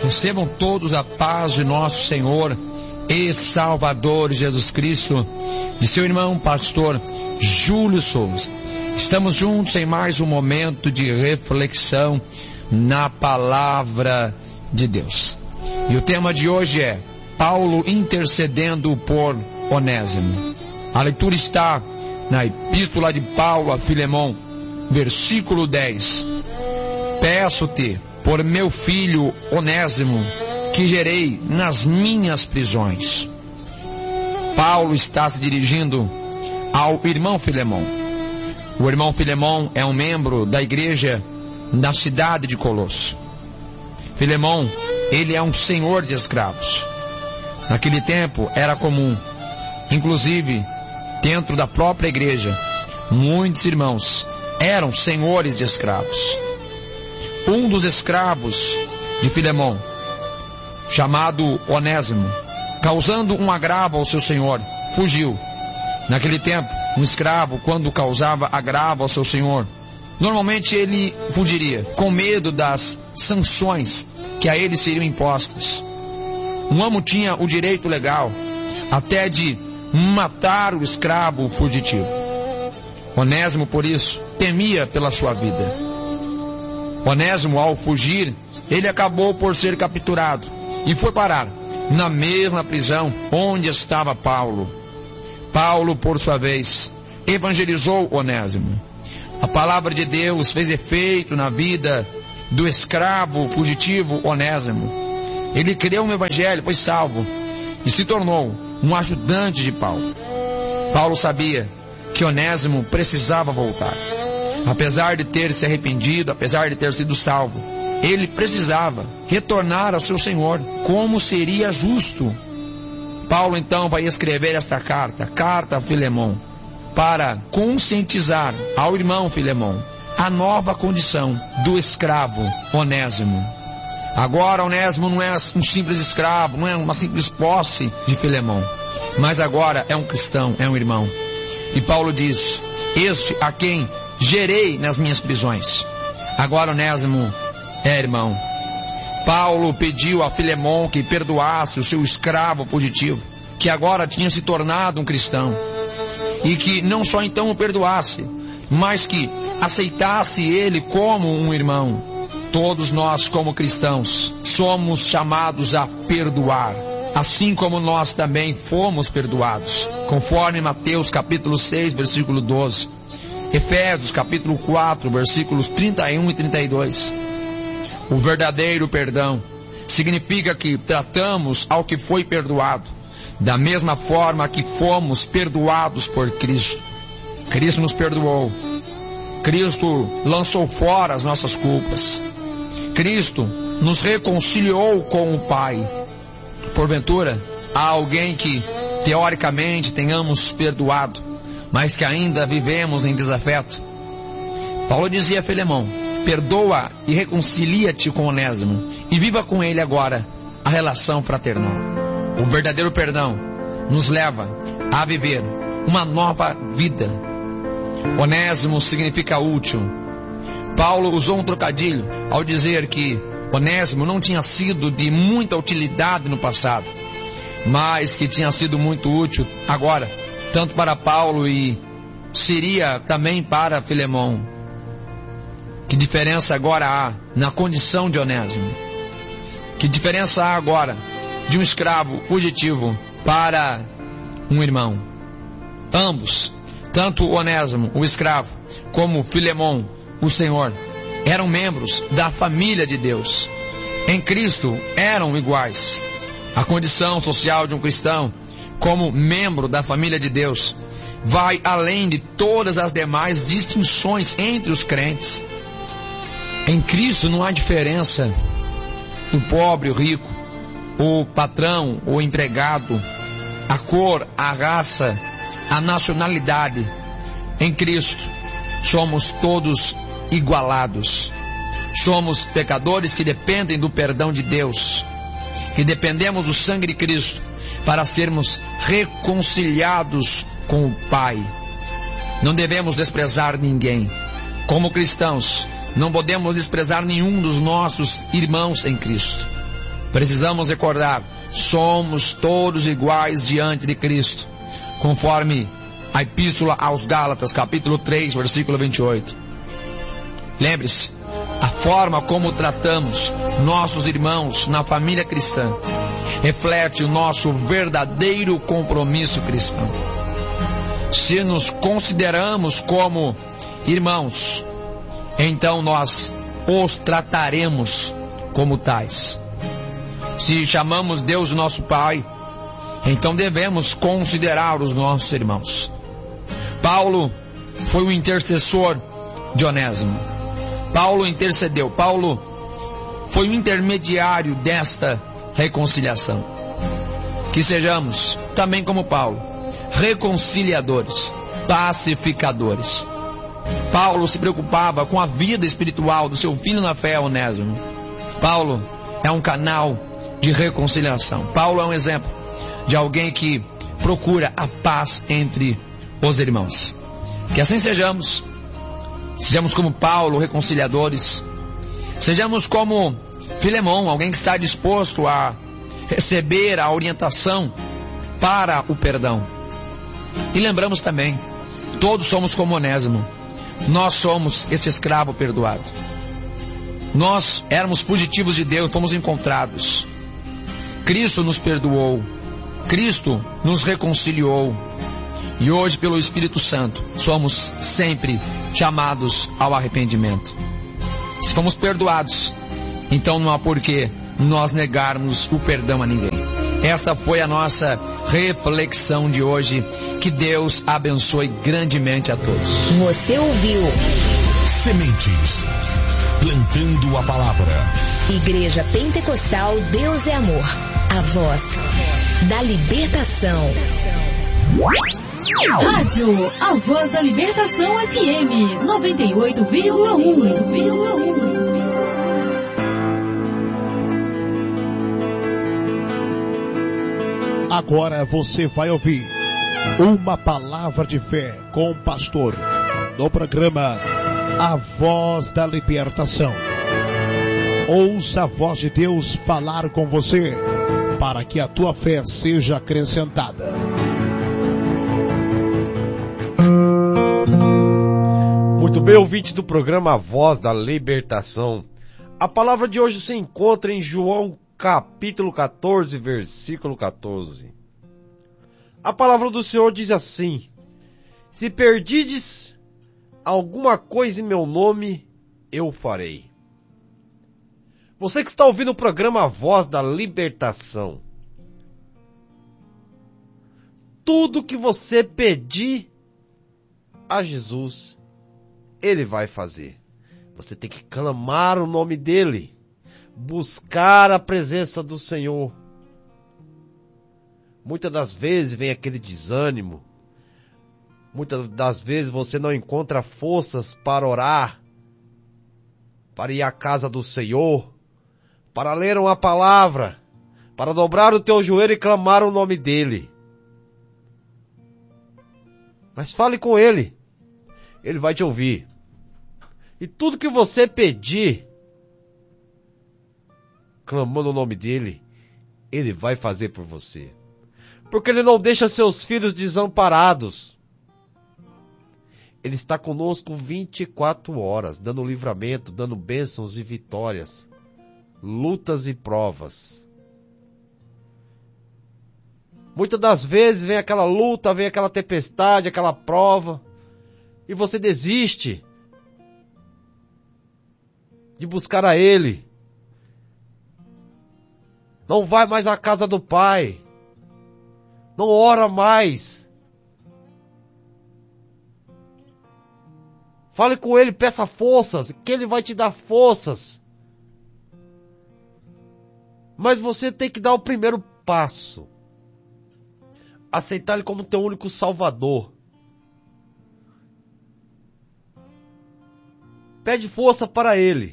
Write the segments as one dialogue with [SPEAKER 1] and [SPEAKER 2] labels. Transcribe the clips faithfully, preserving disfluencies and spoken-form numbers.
[SPEAKER 1] Recebam todos a paz de nosso Senhor e Salvador Jesus Cristo, de seu irmão pastor Júlio Souza. Estamos juntos em mais um momento de reflexão na palavra de Deus. E o tema de hoje é Paulo intercedendo por Onésimo. A leitura está na Epístola de Paulo a Filemão, versículo dez. Peço-te por meu filho Onésimo, que gerei nas minhas prisões. Paulo está se dirigindo ao irmão Filemão. O irmão Filemão é um membro da igreja da cidade de Colosso. Filemão, ele é um senhor de escravos. Naquele tempo era comum, inclusive dentro da própria igreja, muitos irmãos eram senhores de escravos. Um dos escravos de Filemão, chamado Onésimo, causando um agravo ao seu senhor, fugiu. Naquele tempo, um escravo, quando causava agravo ao seu senhor, normalmente ele fugiria, com medo das sanções que a ele seriam impostas. Um amo tinha o direito legal até de matar o escravo fugitivo. Onésimo, por isso, temia pela sua vida. Onésimo, ao fugir, ele acabou por ser capturado e foi parar na mesma prisão onde estava Paulo. Paulo, por sua vez, evangelizou Onésimo. A palavra de Deus fez efeito na vida do escravo fugitivo Onésimo. Ele creu no evangelho, foi salvo e se tornou um ajudante de Paulo. Paulo sabia que Onésimo precisava voltar. Apesar de ter se arrependido, apesar de ter sido salvo, ele precisava retornar ao seu Senhor, como seria justo. Paulo então vai escrever esta carta, carta a Filemão, para conscientizar ao irmão Filemão a nova condição do escravo Onésimo. Agora Onésimo não é um simples escravo, não é uma simples posse de Filemão, mas agora é um cristão, é um irmão. E Paulo diz, este a quem gerei nas minhas prisões. Agora Onésimo é irmão. Paulo pediu a Filemão que perdoasse o seu escravo fugitivo, que agora tinha se tornado um cristão, e que não só então o perdoasse, mas que aceitasse ele como um irmão. Todos nós, como cristãos, somos chamados a perdoar, assim como nós também fomos perdoados, conforme Mateus capítulo seis, versículo doze, Efésios capítulo quatro, versículos trinta e um e trinta e dois. O verdadeiro perdão significa que tratamos ao que foi perdoado da mesma forma que fomos perdoados por Cristo. Cristo nos perdoou. Cristo lançou fora as nossas culpas. Cristo nos reconciliou com o Pai. Porventura, há alguém que teoricamente tenhamos perdoado, mas que ainda vivemos em desafeto? Paulo dizia a Filemão, perdoa e reconcilia-te com Onésimo e viva com ele agora a relação fraternal. O verdadeiro perdão nos leva a viver uma nova vida. Onésimo significa útil. Paulo usou um trocadilho ao dizer que Onésimo não tinha sido de muita utilidade no passado, mas que tinha sido muito útil agora, tanto para Paulo e seria também para Filemão. Que diferença agora há na condição de Onésimo? Que diferença há agora de um escravo fugitivo para um irmão? Ambos, tanto Onésimo, o escravo, como Filemão, o senhor, eram membros da família de Deus. Em Cristo eram iguais. A condição social de um cristão, como membro da família de Deus, vai além de todas as demais distinções entre os crentes. Em Cristo não há diferença o pobre, o rico, o patrão, o empregado, a cor, a raça, a nacionalidade. Em Cristo somos todos igualados. Somos pecadores que dependem do perdão de Deus, que dependemos do sangue de Cristo para sermos reconciliados com o Pai. Não devemos desprezar ninguém. Como cristãos, não podemos desprezar nenhum dos nossos irmãos em Cristo. Precisamos recordar, somos todos iguais diante de Cristo, conforme a Epístola aos Gálatas, capítulo três, versículo vinte e oito. Lembre-se, a forma como tratamos nossos irmãos na família cristã reflete o nosso verdadeiro compromisso cristão. Se nos consideramos como irmãos, então nós os trataremos como tais. Se chamamos Deus nosso Pai, então devemos considerar os nossos irmãos. Paulo foi o intercessor de Onésimo. Paulo intercedeu. Paulo foi o intermediário desta reconciliação. Que sejamos, também como Paulo, reconciliadores, pacificadores. Paulo se preocupava com a vida espiritual do seu filho na fé, Onésimo. Paulo é um canal de reconciliação. Paulo é um exemplo de alguém que procura a paz entre os irmãos. Que assim sejamos. Sejamos como Paulo, reconciliadores. Sejamos como Filemão, alguém que está disposto a receber a orientação para o perdão. E lembramos também, todos somos como Onésimo. Nós somos esse escravo perdoado. Nós éramos fugitivos de Deus, fomos encontrados. Cristo nos perdoou. Cristo nos reconciliou. E hoje, pelo Espírito Santo, somos sempre chamados ao arrependimento. Se fomos perdoados, então não há porquê nós negarmos o perdão a ninguém. Esta foi a nossa reflexão de hoje. Que Deus abençoe grandemente a todos.
[SPEAKER 2] Você ouviu
[SPEAKER 3] Sementes, plantando a palavra.
[SPEAKER 2] Igreja Pentecostal Deus é Amor, a voz da libertação.
[SPEAKER 4] Rádio A Voz da Libertação F M noventa e oito vírgula um.
[SPEAKER 3] Agora você vai ouvir uma palavra de fé com o pastor no programa A Voz da Libertação. Ouça a voz de Deus falar com você para que a tua fé seja acrescentada.
[SPEAKER 5] Muito bem, ouvinte do programa A Voz da Libertação. A palavra de hoje se encontra em João capítulo quatorze, versículo quatorze. A palavra do Senhor diz assim: se perdides alguma coisa em meu nome, eu farei. Você que está ouvindo o programa A Voz da Libertação, tudo que você pedir a Jesus, Ele vai fazer. Você tem que clamar o nome dEle, buscar a presença do Senhor. Muitas das vezes vem aquele desânimo. Muitas das vezes você não encontra forças para orar, para ir à casa do Senhor, para ler uma palavra, para dobrar o teu joelho e clamar o nome dEle. Mas fale com Ele. Ele vai te ouvir. E tudo que você pedir, clamando o nome dEle, Ele vai fazer por você. Porque Ele não deixa seus filhos desamparados. Ele está conosco vinte e quatro horas, dando livramento, dando bênçãos e vitórias, lutas e provas. Muitas das vezes vem aquela luta, vem aquela tempestade, aquela prova, e você desiste de buscar a Ele. Não vai mais à casa do Pai. Não ora mais. Fale com Ele, peça forças, que Ele vai te dar forças. Mas você tem que dar o primeiro passo. Aceitar Ele como teu único Salvador. Pede força para Ele.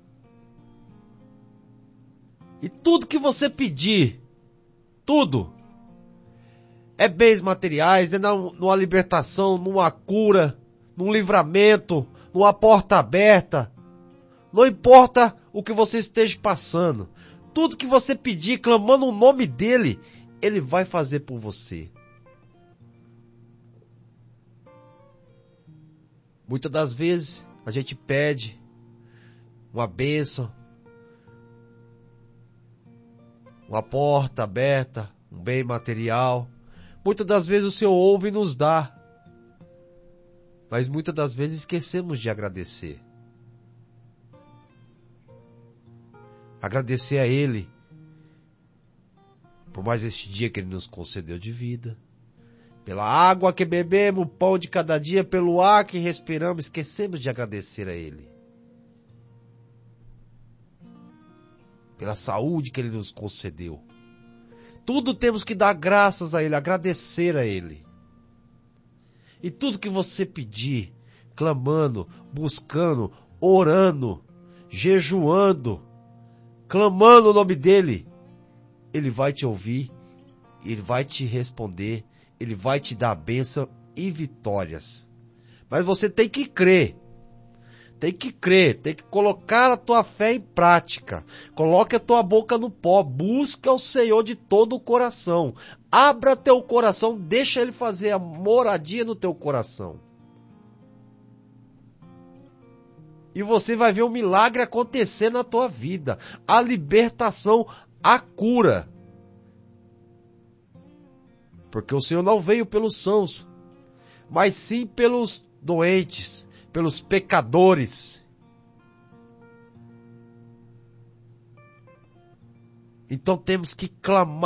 [SPEAKER 5] E tudo que você pedir, tudo, é bens materiais, é numa libertação, numa cura, num livramento, numa porta aberta. Não importa o que você esteja passando. tudo que você pedir, clamando o nome dele, ele vai fazer por você. Muitas das vezes a gente pede uma bênção, uma porta aberta, um bem material. Muitas das vezes o Senhor ouve e nos dá. Mas muitas das vezes esquecemos de agradecer. Agradecer a Ele por mais este dia que Ele nos concedeu de vida. Pela água que bebemos, o pão de cada dia, pelo ar que respiramos, esquecemos de agradecer a Ele. Pela saúde que Ele nos concedeu. Tudo temos que dar graças a Ele, agradecer a Ele. E tudo que você pedir, clamando, buscando, orando, jejuando, clamando o nome dEle, Ele vai te ouvir, Ele vai te responder, Ele vai te dar bênção e vitórias. Mas você tem que crer. Tem que crer, tem que colocar a tua fé em prática. Coloque a tua boca no pó, busca o Senhor de todo o coração. Abra teu coração, deixa Ele fazer a moradia no teu coração. E você vai ver um milagre acontecer na tua vida. A libertação, a cura. Porque o Senhor não veio pelos sãos, mas sim pelos doentes, pelos pecadores. Então temos que clamar